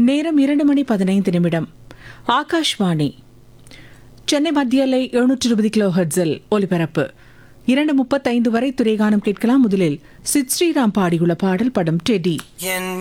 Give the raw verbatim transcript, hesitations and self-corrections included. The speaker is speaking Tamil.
நேரம் இரண்டு மணி பதினைந்து நிமிடம். ஆகாஷ்வாணி சென்னை மத்திய அலை எழுநூற்று இருபது கிலோ ஹெர்ட்ஸில் ஒலிபரப்பு. இரண்டு முப்பத்தைந்து வரை துறைகானம் கேட்கலாம். முதலில் சித் ஸ்ரீராம் பாடியுள்ள பாடல். படம் டெடி.